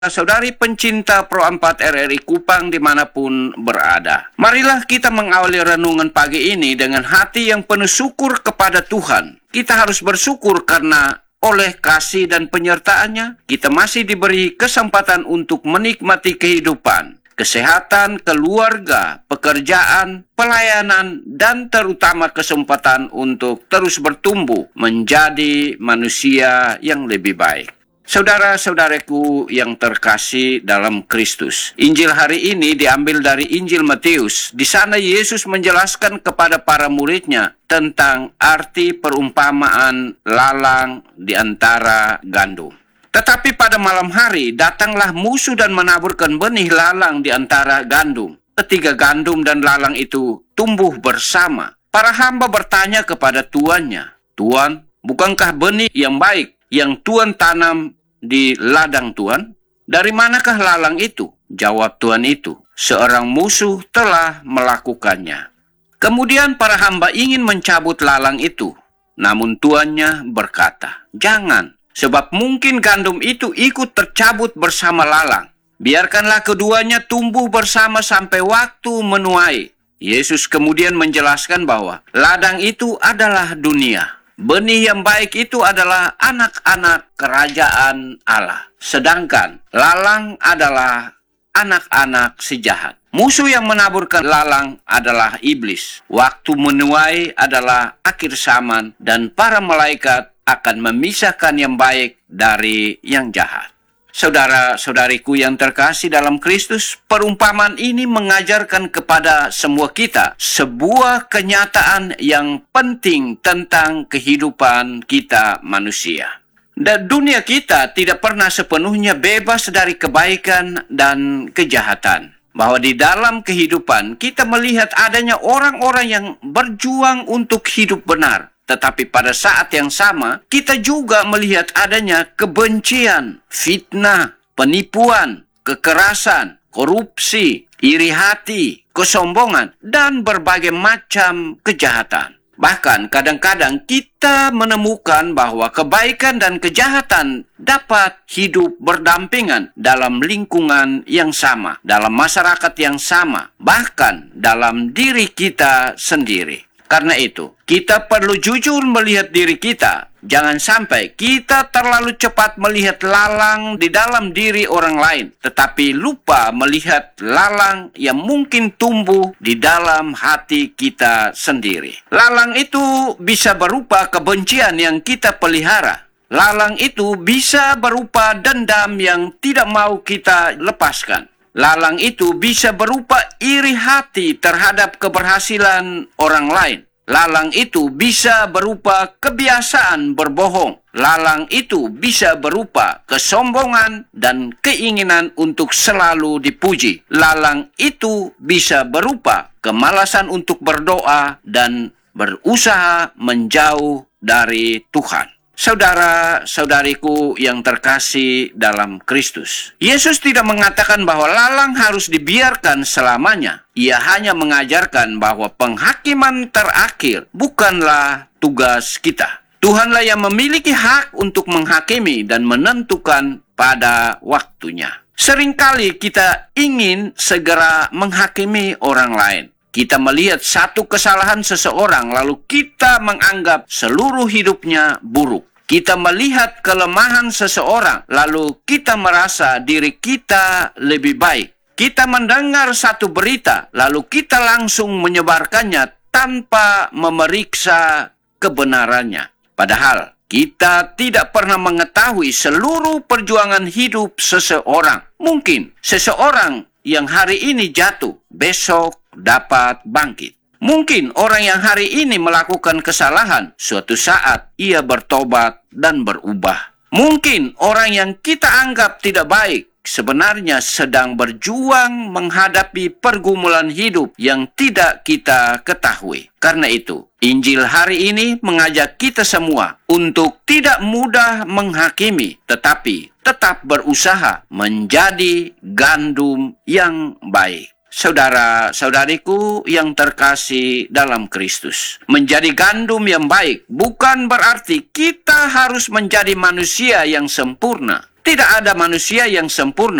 saudari pencinta Pro 4 RRI Kupang dimanapun berada. Marilah kita mengawali renungan pagi ini dengan hati yang penuh syukur kepada Tuhan. Kita harus bersyukur karena oleh kasih dan penyertaan-Nya, kita masih diberi kesempatan untuk menikmati kehidupan, kesehatan, keluarga, pekerjaan, pelayanan, dan terutama kesempatan untuk terus bertumbuh menjadi manusia yang lebih baik. Saudara-saudaraku yang terkasih dalam Kristus, Injil hari ini diambil dari Injil Matius. Di sana Yesus menjelaskan kepada para muridnya tentang arti perumpamaan lalang di antara gandum. Tetapi pada malam hari datanglah musuh dan menaburkan benih lalang di antara gandum. Ketiga gandum dan lalang itu tumbuh bersama. Para hamba bertanya kepada tuannya, "Tuan, bukankah benih yang baik yang Tuan tanam di ladang Tuan? Dari manakah lalang itu?" Jawab tuan itu, "Seorang musuh telah melakukannya." Kemudian para hamba ingin mencabut lalang itu. Namun tuannya berkata, "Jangan, sebab mungkin gandum itu ikut tercabut bersama lalang. Biarkanlah keduanya tumbuh bersama sampai waktu menuai." Yesus kemudian menjelaskan bahwa ladang itu adalah dunia. Benih yang baik itu adalah anak-anak kerajaan Allah. Sedangkan lalang adalah anak-anak si jahat. Musuh yang menaburkan lalang adalah iblis. Waktu menuai adalah akhir zaman dan para malaikat akan memisahkan yang baik dari yang jahat. Saudara-saudariku yang terkasih dalam Kristus, perumpamaan ini mengajarkan kepada semua kita sebuah kenyataan yang penting tentang kehidupan kita manusia. Dan dunia kita tidak pernah sepenuhnya bebas dari kebaikan dan kejahatan. Bahwa di dalam kehidupan kita melihat adanya orang-orang yang berjuang untuk hidup benar. Tetapi pada saat yang sama, kita juga melihat adanya kebencian, fitnah, penipuan, kekerasan, korupsi, iri hati, kesombongan, dan berbagai macam kejahatan. Bahkan kadang-kadang kita menemukan bahwa kebaikan dan kejahatan dapat hidup berdampingan dalam lingkungan yang sama, dalam masyarakat yang sama, bahkan dalam diri kita sendiri. Karena itu, kita perlu jujur melihat diri kita. Jangan sampai kita terlalu cepat melihat lalang di dalam diri orang lain, tetapi lupa melihat lalang yang mungkin tumbuh di dalam hati kita sendiri. Lalang itu bisa berupa kebencian yang kita pelihara. Lalang itu bisa berupa dendam yang tidak mau kita lepaskan. Lalang itu bisa berupa iri hati terhadap keberhasilan orang lain. Lalang itu bisa berupa kebiasaan berbohong. Lalang itu bisa berupa kesombongan dan keinginan untuk selalu dipuji. Lalang itu bisa berupa kemalasan untuk berdoa dan berusaha menjauh dari Tuhan. Saudara-saudariku yang terkasih dalam Kristus, Yesus tidak mengatakan bahwa lalang harus dibiarkan selamanya. Ia hanya mengajarkan bahwa penghakiman terakhir bukanlah tugas kita. Tuhanlah yang memiliki hak untuk menghakimi dan menentukan pada waktunya. Seringkali kita ingin segera menghakimi orang lain. Kita melihat satu kesalahan seseorang, lalu kita menganggap seluruh hidupnya buruk. Kita melihat kelemahan seseorang, lalu kita merasa diri kita lebih baik. Kita mendengar satu berita, lalu kita langsung menyebarkannya tanpa memeriksa kebenarannya. Padahal kita tidak pernah mengetahui seluruh perjuangan hidup seseorang. Mungkin seseorang yang hari ini jatuh, besok dapat bangkit. Mungkin orang yang hari ini melakukan kesalahan, suatu saat ia bertobat dan berubah. Mungkin orang yang kita anggap tidak baik, sebenarnya sedang berjuang menghadapi pergumulan hidup yang tidak kita ketahui. Karena itu, Injil hari ini mengajak kita semua untuk tidak mudah menghakimi, tetapi tetap berusaha menjadi gandum yang baik. Saudara-saudariku yang terkasih dalam Kristus, menjadi gandum yang baik bukan berarti kita harus menjadi manusia yang sempurna. Tidak ada manusia yang sempurna.